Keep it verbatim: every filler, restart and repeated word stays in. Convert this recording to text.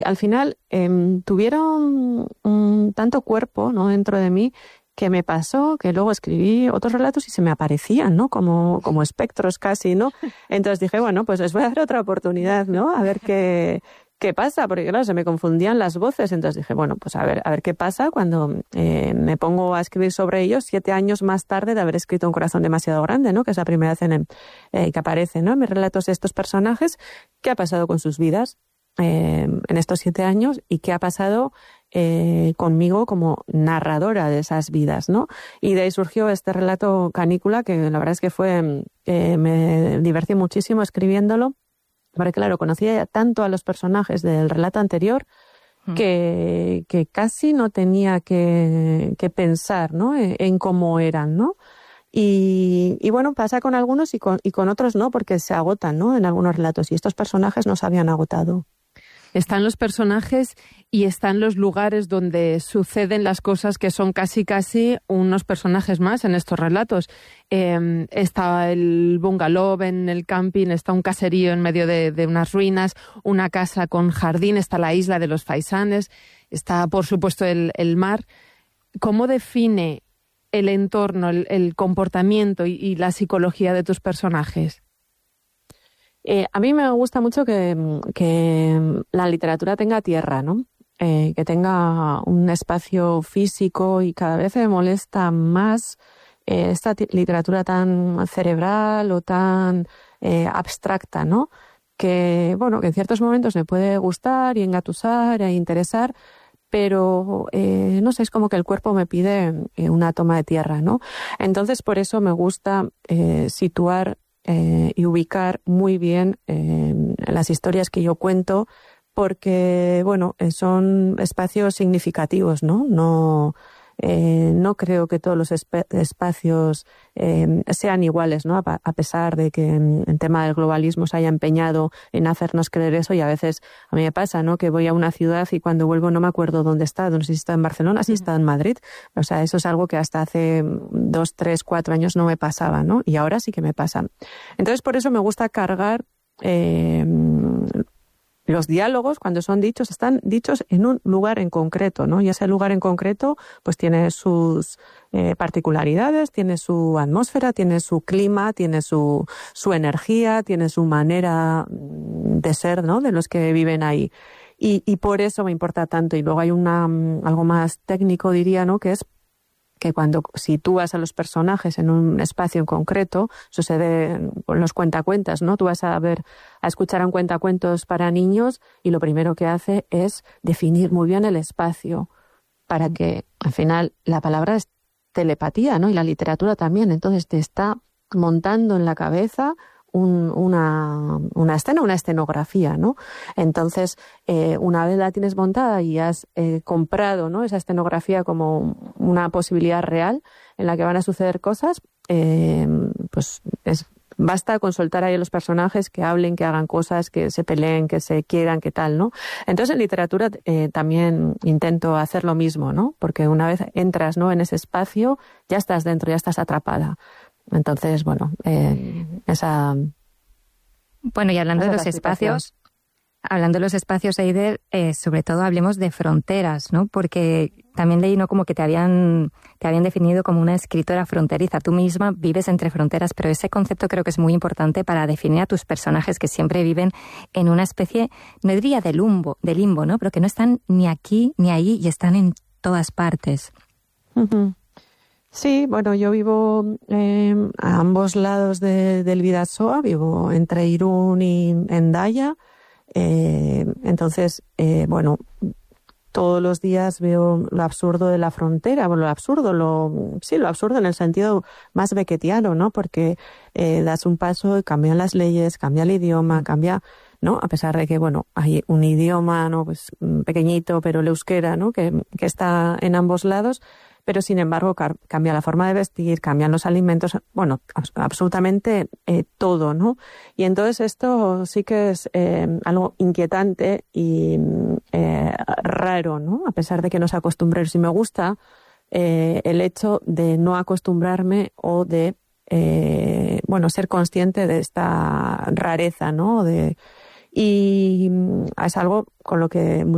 Al final eh, tuvieron un tanto cuerpo, ¿no?, dentro de mí, que me pasó que luego escribí otros relatos y se me aparecían, ¿no?, como, como espectros casi, ¿no? Entonces dije, bueno, pues les voy a dar otra oportunidad, ¿no?, a ver qué, qué pasa, porque claro, se me confundían las voces. Entonces dije, bueno, pues a ver, a ver qué pasa cuando eh, me pongo a escribir sobre ellos siete años más tarde de haber escrito Un corazón demasiado grande, ¿no?, que es la primera vez en, eh, que aparece, ¿no?, en mis relatos estos personajes. ¿Qué ha pasado con sus vidas eh, en estos siete años y qué ha pasado Eh, conmigo como narradora de esas vidas, ¿no? Y de ahí surgió este relato Canícula, que la verdad es que fue, eh, me divertí muchísimo escribiéndolo, porque claro, conocía ya tanto a los personajes del relato anterior mm. que, que casi no tenía que, que pensar, ¿no?, en, en cómo eran, ¿no? Y, y bueno, pasa con algunos y con, y con otros no, porque se agotan, ¿no?, en algunos relatos, y estos personajes no se habían agotado. Están los personajes y están los lugares donde suceden las cosas, que son casi casi unos personajes más en estos relatos. Eh, está el bungalow en el camping, está un caserío en medio de, de unas ruinas, una casa con jardín, está la isla de los faisanes, está por supuesto el, el mar. ¿Cómo define el entorno, el, el comportamiento y, y la psicología de tus personajes? Eh, a mí me gusta mucho que, que la literatura tenga tierra, ¿no? Eh, que tenga un espacio físico, y cada vez me molesta más eh, esta t- literatura tan cerebral o tan eh, abstracta, ¿no? Que, bueno, que en ciertos momentos me puede gustar y engatusar e interesar, pero eh, no sé, es como que el cuerpo me pide eh, una toma de tierra, ¿no? Entonces, por eso me gusta eh, situar Eh, y ubicar muy bien eh, las historias que yo cuento, porque, bueno, eh, son espacios significativos, ¿no? No, eh, no creo que todos los esp- espacios eh, sean iguales, ¿no? A, a pesar de que en, en tema del globalismo se haya empeñado en hacernos creer eso, y a veces a mí me pasa, ¿no?, que voy a una ciudad y cuando vuelvo no me acuerdo dónde está, no sé si está en Barcelona, si está en Madrid. O sea, eso es algo que hasta hace dos, tres, cuatro años no me pasaba, ¿no? Y ahora sí que me pasa. Entonces, por eso me gusta cargar eh, los diálogos, cuando son dichos, están dichos en un lugar en concreto, ¿no? Y ese lugar en concreto pues tiene sus eh, particularidades, tiene su atmósfera, tiene su clima, tiene su, su energía, tiene su manera de ser, ¿no?, de los que viven ahí. Y, y por eso me importa tanto. Y luego hay una, algo más técnico, diría, ¿no?, que es que cuando sitúas a los personajes en un espacio en concreto, sucede con los cuentacuentas, ¿no? Tú vas a ver, a escuchar a un cuentacuentos para niños y lo primero que hace es definir muy bien el espacio para que, al final, la palabra es telepatía, ¿no? Y la literatura también. Entonces te está montando en la cabeza Un, una, una escena, una escenografía, ¿no? Entonces, eh, una vez la tienes montada y has eh, comprado, ¿no?, esa escenografía como una posibilidad real en la que van a suceder cosas, eh, pues es, basta con soltar ahí a los personajes que hablen, que hagan cosas, que se peleen, que se quieran, que tal, ¿no? Entonces, en literatura eh, también intento hacer lo mismo, ¿no? Porque una vez entras, ¿no?, en ese espacio, ya estás dentro, ya estás atrapada. Entonces, bueno, eh, esa... Bueno, y hablando de los espacios, hablando de los espacios, Eider, eh, sobre todo hablemos de fronteras, ¿no? Porque también leí, ¿no?, como que te habían, te habían definido como una escritora fronteriza. Tú misma vives entre fronteras, pero ese concepto creo que es muy importante para definir a tus personajes, que siempre viven en una especie, no diría de limbo, de limbo, ¿no?, pero que no están ni aquí ni ahí y están en todas partes. Uh-huh. Sí, bueno, yo vivo eh, a ambos lados de, del Bidasoa, vivo entre Irún y Hendaya, eh, entonces, eh, bueno, todos los días veo lo absurdo de la frontera, bueno, lo absurdo, lo sí, lo absurdo en el sentido más beckettiano, ¿no? Porque eh, das un paso y cambian las leyes, cambia el idioma, cambia, ¿no? A pesar de que, bueno, hay un idioma, ¿no?, pues pequeñito, pero el euskera, ¿no?, que, que está en ambos lados. Pero, sin embargo, car- cambia la forma de vestir, cambian los alimentos, bueno, abs- absolutamente eh, todo, ¿no? Y entonces esto sí que es eh, algo inquietante y eh, raro, ¿no? A pesar de que nos acostumbremos. Y me gusta eh, el hecho de no acostumbrarme o de, eh, bueno, ser consciente de esta rareza, ¿no? De, y es algo con lo que